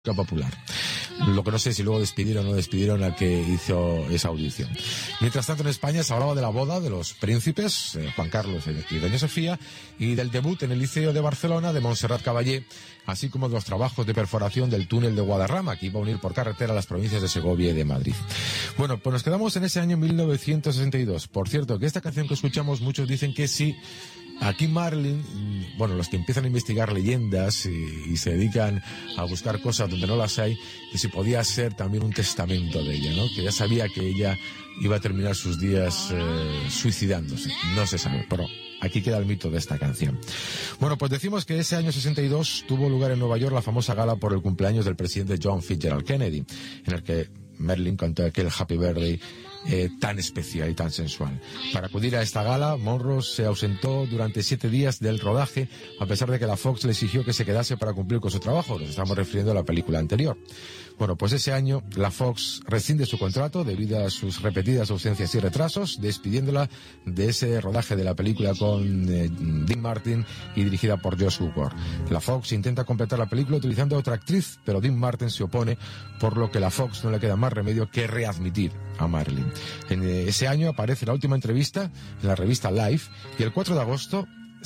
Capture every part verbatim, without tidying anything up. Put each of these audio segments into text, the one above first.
popular. Lo que no sé si luego despidieron o no despidieron al que hizo esa audición. Mientras tanto, en España se hablaba de la boda de los príncipes, eh, Juan Carlos y doña Sofía, y del debut en el Liceo de Barcelona de Montserrat Caballé, así como de los trabajos de perforación del túnel de Guadarrama, que iba a unir por carretera las provincias de Segovia y de Madrid. Bueno, pues nos quedamos en ese año mil novecientos sesenta y dos. Por cierto, que esta canción que escuchamos, muchos dicen que sí. Aquí Marilyn, bueno, los que empiezan a investigar leyendas y, y se dedican a buscar cosas donde no las hay, que si podía ser también un testamento de ella, ¿no? Que ya sabía que ella iba a terminar sus días eh, suicidándose. No se sabe, pero aquí queda el mito de esta canción. Bueno, pues decimos que ese año sesenta y dos tuvo lugar en Nueva York la famosa gala por el cumpleaños del presidente John Fitzgerald Kennedy, en el que Marilyn cantó aquel Happy Birthday Eh, tan especial y tan sensual. Para acudir a esta gala, Monroe se ausentó durante siete días del rodaje, a pesar de que la Fox le exigió que se quedase para cumplir con su trabajo. Nos estamos refiriendo a la película anterior. Bueno, pues ese año la Fox rescinde su contrato debido a sus repetidas ausencias y retrasos, despidiéndola de ese rodaje de la película con eh, Dean Martin y dirigida por Josh Woodward. La Fox intenta completar la película utilizando a otra actriz, pero Dean Martin se opone, por lo que la Fox no le queda más remedio que readmitir a Marilyn. En ese año aparece la última entrevista en la revista Life y el cuatro de agosto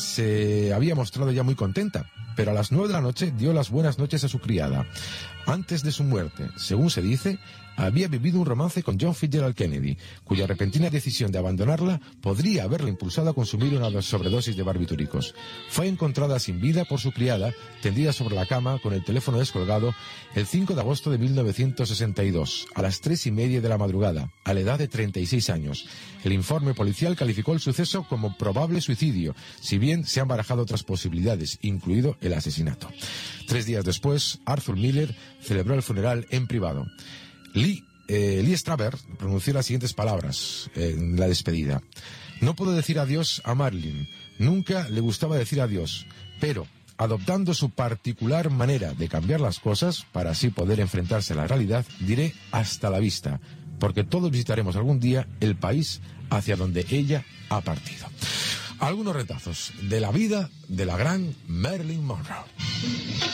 se había mostrado ya muy contenta, pero a las nueve de la noche dio las buenas noches a su criada. Antes de su muerte, según se dice, había vivido un romance con John Fitzgerald Kennedy, cuya repentina decisión de abandonarla podría haberla impulsado a consumir una sobredosis de barbitúricos. Fue encontrada sin vida por su criada, tendida sobre la cama con el teléfono descolgado, el cinco de agosto de mil novecientos sesenta y dos, a las tres y media de la madrugada, a la edad de treinta y seis años. El informe policial calificó el suceso como probable suicidio, si bien se han barajado otras posibilidades, incluido el asesinato. Tres días después, Arthur Miller celebró el funeral en privado. Lee, eh, Lee Strasberg pronunció las siguientes palabras en la despedida. No puedo decir adiós a Marilyn. Nunca le gustaba decir adiós, pero adoptando su particular manera de cambiar las cosas para así poder enfrentarse a la realidad, diré hasta la vista, porque todos visitaremos algún día el país hacia donde ella ha partido. Algunos retazos de la vida de la gran Marilyn Monroe.